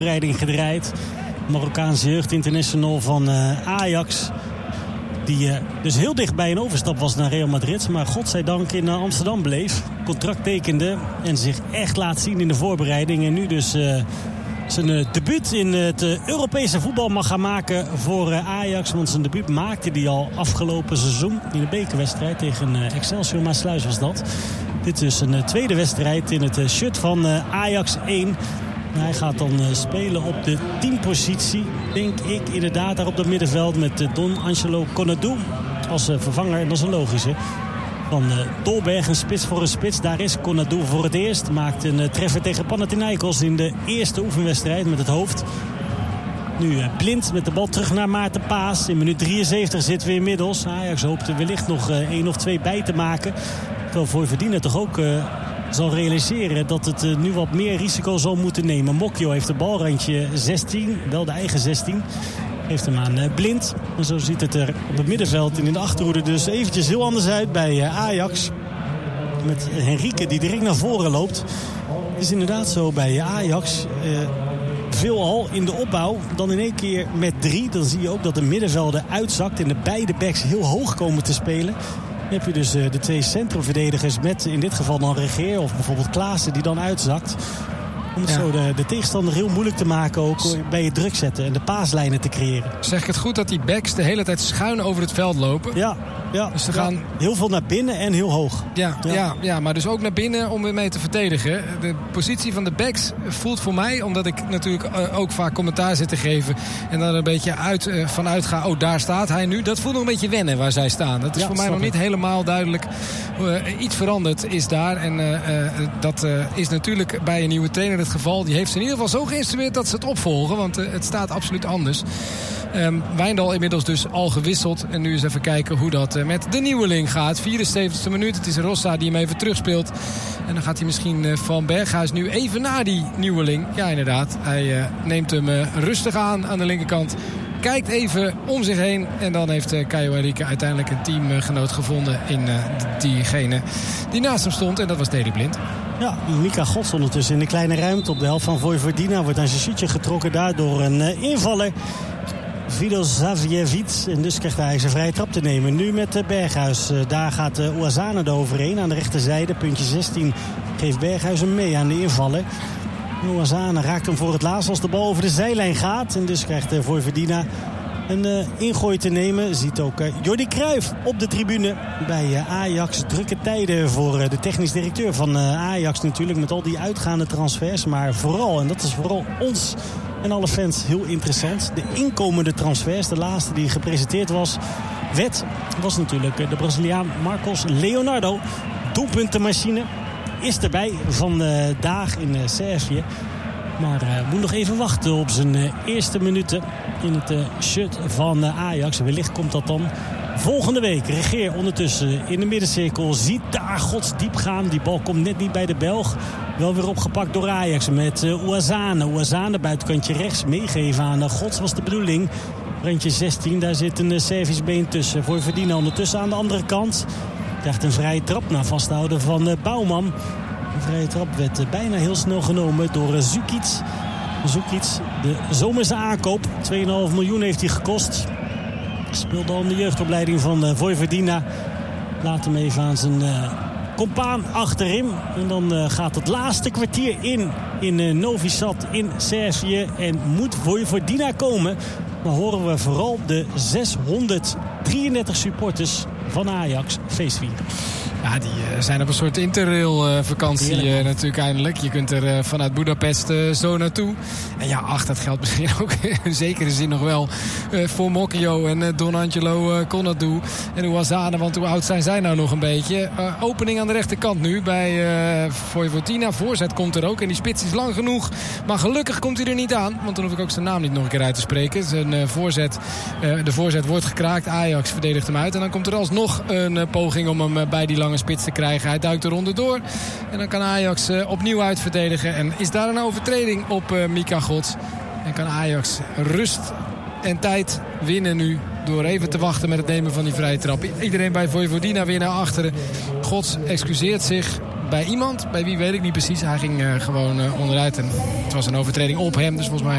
voorbereiding gedraaid. Marokkaanse jeugdinternational van Ajax. Die dus heel dicht bij een overstap was naar Real Madrid. Maar godzijdank in Amsterdam bleef. Contract tekende en zich echt laat zien in de voorbereiding. En nu dus zijn debuut in het Europese voetbal mag gaan maken voor Ajax. Want zijn debuut maakte hij al afgelopen seizoen in de bekerwedstrijd tegen Excelsior Maasluis was dat. Dit is een tweede wedstrijd in het shirt van Ajax 1. Hij gaat dan spelen op de 10-positie, denk ik inderdaad, daar op het middenveld met Don Angelo Konadu als vervanger. En dat is een logische. Van Dolberg, een spits voor een spits. Daar is Konadu voor het eerst. Maakt een treffer tegen Panathinaikos in de eerste oefenwedstrijd met het hoofd. Nu Blind met de bal terug naar Maarten Paas. In minuut 73 zitten we inmiddels. Ajax hoopt er wellicht nog 1 of 2 bij te maken. Terwijl Vojvodina toch ook zal realiseren dat het nu wat meer risico zal moeten nemen. Mokjo heeft de balrandje 16, wel de eigen 16. Heeft hem aan Blind. En zo ziet het er op het middenveld en in de achterhoede dus eventjes heel anders uit bij Ajax. Met Henrique die direct naar voren loopt. Het is inderdaad zo bij Ajax. Veelal in de opbouw. Dan in één keer met 3. Dan zie je ook dat de middenvelden uitzakt. En de beide backs heel hoog komen te spelen. Dan heb je dus de 2 centrumverdedigers met in dit geval dan Regeer of bijvoorbeeld Klaassen die dan uitzakt. Om het zo de tegenstander heel moeilijk te maken ook bij het druk zetten en de paaslijnen te creëren. Zeg ik het goed dat die backs de hele tijd schuin over het veld lopen? Ja. Dus ze gaan heel veel naar binnen en heel hoog. Ja, maar dus ook naar binnen om weer mee te verdedigen. De positie van de backs voelt voor mij, omdat ik natuurlijk ook vaak commentaar zit te geven en dan een beetje vanuit ga, oh daar staat hij nu. Dat voelt nog een beetje wennen waar zij staan. Dat is voor mij nog niet helemaal duidelijk. Iets veranderd is daar en dat is natuurlijk bij een nieuwe trainer het geval. Die heeft ze in ieder geval zo geïnstrueerd dat ze het opvolgen, want het staat absoluut anders. Wijndal inmiddels dus al gewisseld. En nu eens even kijken hoe dat met de nieuweling gaat. 74e minuut. Het is Rossa die hem even terugspeelt. En dan gaat hij misschien van Berghuis nu even naar die nieuweling. Ja, inderdaad. Hij neemt hem rustig aan de linkerkant. Kijkt even om zich heen. En dan heeft Caio Henrique uiteindelijk een teamgenoot gevonden in diegene die naast hem stond. En dat was Daley Blind. Ja, Mika Gods ondertussen in de kleine ruimte op de helft van Vojvodina. Wordt aan zijn shootje getrokken daardoor een invaller. Vido Zavjevic. En dus krijgt hij zijn vrije trap te nemen. Nu met Berghuis. Daar gaat Ouazzane eroverheen aan de rechterzijde. Puntje 16 geeft Berghuis hem mee aan de invaller. Ouazzane raakt hem voor het laatst als de bal over de zijlijn gaat. En dus krijgt Vojvodina een ingooi te nemen. Ziet ook Jordi Cruijff op de tribune bij Ajax. Drukke tijden voor de technisch directeur van Ajax natuurlijk. Met al die uitgaande transfers. Maar vooral, en dat is vooral ons en alle fans heel interessant, de inkomende transfers. De laatste die gepresenteerd was natuurlijk de Braziliaan Marcos Leonardo. Doelpuntenmachine is erbij vandaag in Servië. Maar moet nog even wachten op zijn eerste minuten in het shirt van Ajax. Wellicht komt dat dan volgende week. Regeer ondertussen in de middencirkel. Ziet daar Gods diep gaan. Die bal komt net niet bij de Belg. Wel weer opgepakt door Ajax met Ouazzane. Ouazzane buitenkantje rechts meegeven aan Gods was de bedoeling. Randje 16, daar zit een Servisch been tussen. Vojvodina ondertussen aan de andere kant. Krijgt een vrije trap na vasthouden van Bouwman. Een vrije trap werd bijna heel snel genomen door Zukic. Zukic, de zomerse aankoop. 2,5 miljoen heeft hij gekost. Speelde al in de jeugdopleiding van Vojvodina. Laat hem even aan zijn compaan achterin. En dan gaat het laatste kwartier in Novi Sad in Servië. En moet Vojvodina komen. Dan horen we vooral de 633 supporters van Ajax feestvieren. Ja, die zijn op een soort interrail vakantie natuurlijk eindelijk. Je kunt er vanuit Budapest zo naartoe. En ja, dat geldt misschien ook in zekere zin nog wel voor Mokjo en Don Angelo Konadu en Ouazzane. Want hoe oud zijn zij nou nog een beetje? Opening aan de rechterkant nu bij Vojvodina. Voorzet komt er ook en die spits is lang genoeg. Maar gelukkig komt hij er niet aan. Want dan hoef ik ook zijn naam niet nog een keer uit te spreken. Zijn voorzet, de voorzet wordt gekraakt. Ajax verdedigt hem uit. En dan komt er alsnog een poging om hem bij die lange spits te krijgen. Hij duikt de ronde door. En dan kan Ajax opnieuw uitverdedigen. En is daar een overtreding op Mika Gods. En kan Ajax rust en tijd winnen nu. Door even te wachten met het nemen van die vrije trap. Iedereen bij Vojvodina weer naar achteren. Gods excuseert zich. bij iemand. Bij wie weet ik niet precies. Hij ging gewoon onderuit. En het was een overtreding op hem. Dus volgens mij